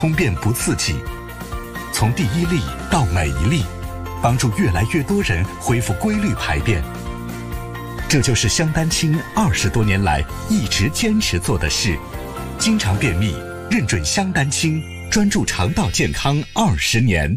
通便不刺激，从第一粒到每一粒，帮助越来越多人恢复规律排便。这就是香丹清20多年来一直坚持做的事。经常便秘，认准香丹清，专注肠道健康20年。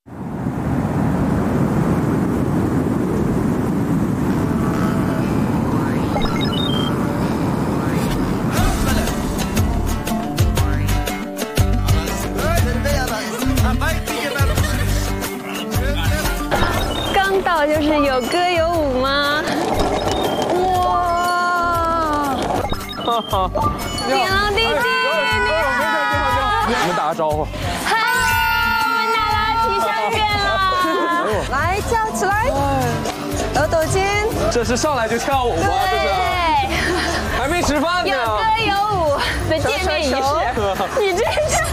刚到就是有歌有舞吗？哇！锦龙弟弟，你好！ 你们打个招呼。 嗨，我们娜拉提上线了。 来，跳起来，抖抖肩。 这是上来就跳舞吗？这是？还没吃饭呢。 有歌有舞的见面仪式，你这是？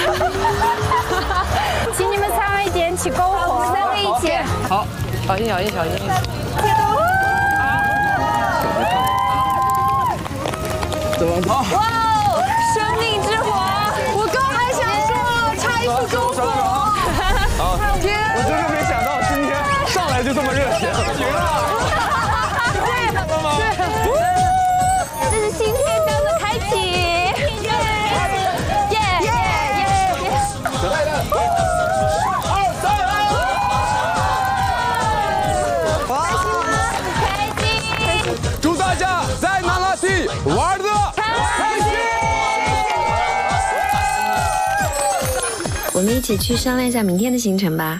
请你们3位点起篝火，我们3位一起。 好，小心，小心，小心。怎么跑？ 哇哦，生命之火！ 我刚还想说差一束篝火。 好，我真是没想到今天上来就这么热情。停了。 这是新篇章的开启。耶耶耶！开心！ 祝大家在那拉提玩的开心！ 我们一起去商量一下明天的行程吧。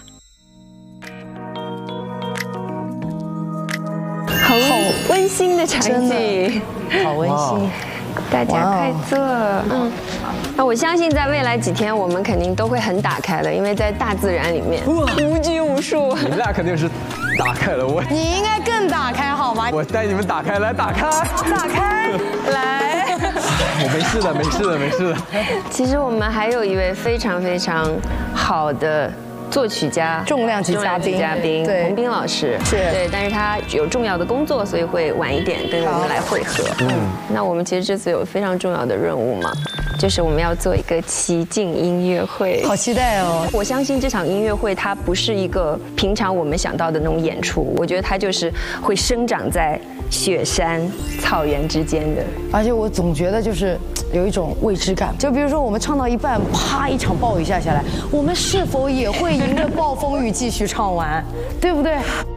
好温馨的场景， 好温馨。 大家快坐。那我相信在未来几天，我们肯定都会很打开的，因为在大自然里面无拘无束。 你们俩肯定是打开了， 你应该更打开好吗？ 我带你们打开，来打开， 打开，来。 我没事的，没事的，没事的。 其实我们还有一位非常非常好的作曲家， 重量级嘉宾，对， 洪斌老师是对，但是他有重要的工作，所以会晚一点跟我们来会合。那我们其实这次有非常重要的任务嘛，就是我们要做一个奇境音乐会， 好期待哦！ 我相信这场音乐会它不是一个平常我们想到的那种演出，我觉得它就是会生长在雪山草原之间的。 而且我总觉得就是有一种未知感，就比如说我们唱到一半，啪一场暴雨下来，我们是否也会迎着暴风雨继续唱完，对不对？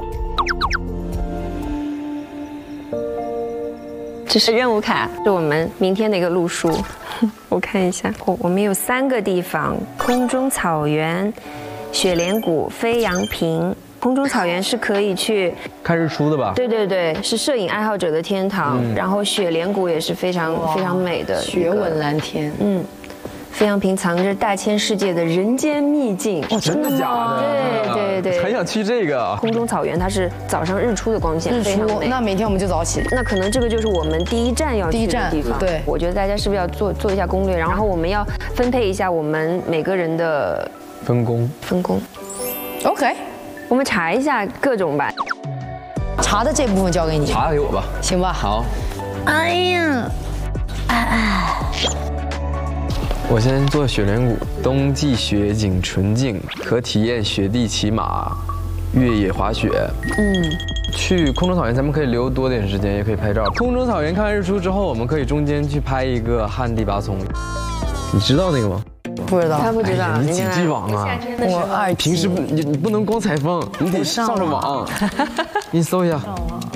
这是任务卡，是我们明天的一个路书。我看一下，我们有3个地方：空中草原、雪莲谷、飞扬坪。空中草原是可以去看日出的吧？ 对对对，是摄影爱好者的天堂。然后雪莲谷也是非常非常美的， 雪吻蓝天。 飞扬坪藏着大千世界的人间秘境。 哦，真的假的？ 对对对， 很想去这个。 空中草原它是早上日出的光线，非常美。 那每天我们就早起。 那可能这个就是我们第一站要去的地方。 对， 我觉得大家是不是要做一下攻略，然后我们要分配一下我们每个人的分工。 OK， 我们查一下各种吧。 查的这部分交给你。 查给我吧。 行吧。 好。 哎呀， 我先做雪莲谷，冬季雪景纯净，可体验雪地骑马、越野滑雪。去空中草原，咱们可以留多点时间，也可以拍照。空中草原看日出之后，我们可以中间去拍一个旱地拔葱。你知道那个吗？ 不知道。 他不知道。 你几 G 网啊？ 我2G。 平时你不能光采风，你得上着网。你搜一下。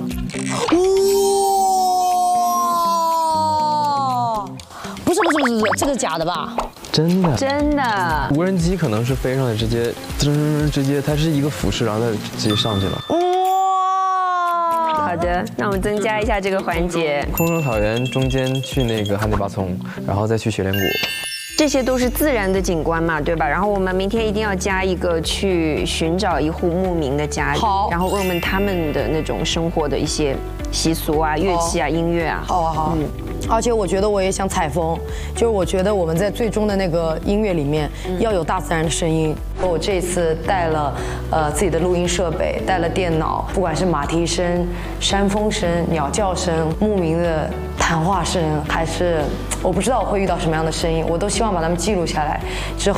不是，这个假的吧？ 真的， 真的。 无人机可能是飞上来直接，它是一个俯视，然后它直接上去了。 哇！好的，那我们增加一下这个环节。 空中草原中间去那个旱地拔葱，然后再去雪莲谷。 这些都是自然的景观嘛，对吧？然后我们明天一定要加一个去寻找一户牧民的家里， 好， 然后问问他们的那种生活的一些习俗啊、乐器啊、音乐啊。 好啊，好。 而且我觉得我也想采风，就是我觉得我们在最终的那个音乐里面要有大自然的声音。我这一次带了自己的录音设备，带了电脑，不管是马蹄声、山风声、鸟叫声、牧民的谈话声，还是我不知道我会遇到什么样的声音，我都希望把它们记录下来。之后